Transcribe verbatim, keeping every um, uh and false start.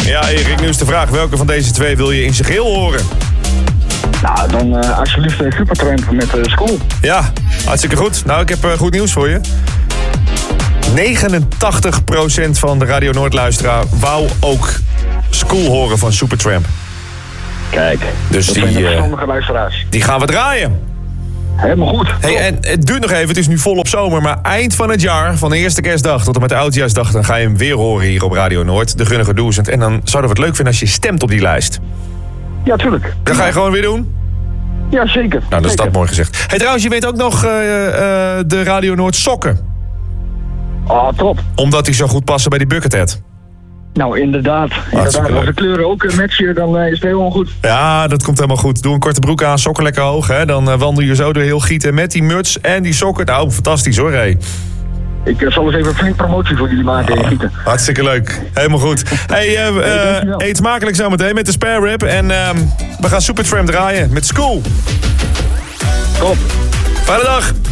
Ja, Erik, nu is de vraag. Welke van deze twee wil je in zijn geheel horen? Nou, dan uh, alsjeblieft uh, Supertramp met uh, School. Ja, hartstikke goed. Nou, ik heb uh, goed nieuws voor je. negenentachtig procent van de Radio Noord-luisteraar wou ook School horen van Supertramp. Kijk, dus dat die, zijn de uh, verstandige luisteraars. Die gaan we draaien. Helemaal goed. Hey, en het duurt nog even, het is nu volop zomer, maar eind van het jaar, van de eerste kerstdag tot en met de oudjaarsdag, dan ga je hem weer horen hier op Radio Noord, de Gunniger Doezend. En dan zouden we het leuk vinden als je stemt op die lijst. Ja, tuurlijk. Dat ga je gewoon weer doen? Ja, zeker. Nou, dat is dat mooi gezegd. Hey, trouwens, je weet ook nog uh, uh, de Radio Noord sokken. Ah, top. Omdat die zo goed passen bij die buckethead. Nou, inderdaad. inderdaad. Als de kleuren ook uh, matchen, dan uh, is het helemaal goed. Ja, dat komt helemaal goed. Doe een korte broek aan, sokken lekker hoog. Hè? Dan uh, wandel je zo door heel Gieten met die muts en die sokken. Nou, fantastisch hoor, hey. Ik uh, zal eens even een flink promotie voor jullie maken in Gieten. Oh, hartstikke leuk. Helemaal goed. Hey, uh, uh, hey eet smakelijk zo meteen met de spare rib. En uh, we gaan Supertramp draaien met School. Top. Fijne dag.